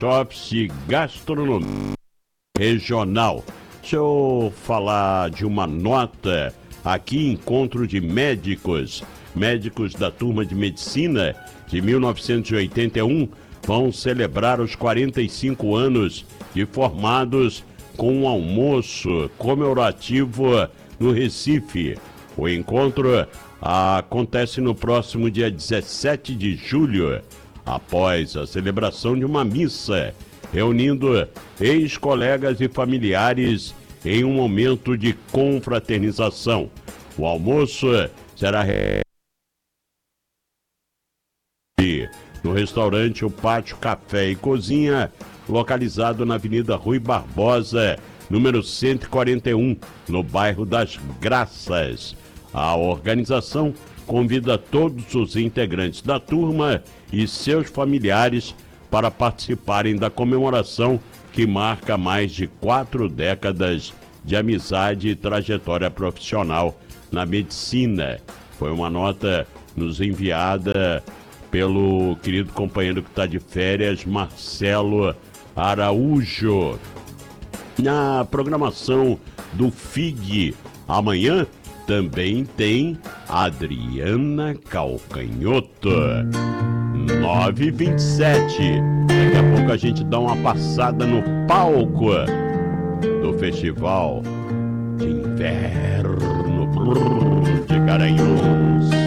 workshops e gastronomia regional. Deixa eu falar de uma nota aqui, encontro de médicos da turma de medicina de 1981 vão celebrar os 45 anos de formados com um almoço comemorativo no Recife. O encontro acontece no próximo dia 17 de julho, após a celebração de uma missa, reunindo ex-colegas e familiares em um momento de confraternização. O almoço será no restaurante O Pátio Café e Cozinha, localizado na Avenida Rui Barbosa, número 141, no bairro das Graças. A organização convida todos os integrantes da turma e seus familiares para participarem da comemoração que marca mais de 4 décadas de amizade e trajetória profissional na medicina. Foi uma nota nos enviada pelo querido companheiro que está de férias, Marcelo Araújo. Na programação do FIG, amanhã também tem Adriana Calcanhoto, 9h27. Daqui a pouco a gente dá uma passada no palco do Festival de Inverno de Garanhuns.